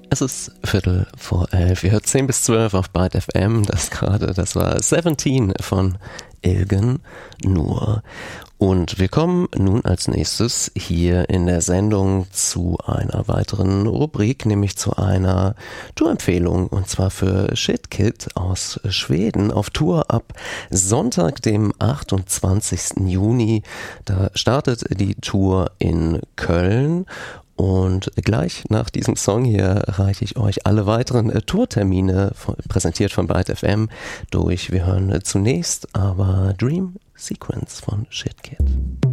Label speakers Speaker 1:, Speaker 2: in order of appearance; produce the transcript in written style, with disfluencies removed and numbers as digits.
Speaker 1: Es ist 11:15. Ihr hört 10 bis 12 auf Byte FM. Das war 17 von Ilgen Nur. Und wir kommen nun als nächstes hier in der Sendung zu einer weiteren Rubrik, nämlich zu einer Tourempfehlung, und zwar für ShitKit aus Schweden auf Tour ab Sonntag, dem 28. Juni. Da startet die Tour in Köln. Und gleich nach diesem Song hier reiche ich euch alle weiteren Tourtermine, präsentiert von Byte FM, durch. Wir hören zunächst aber Dream Sequence von ShitKit.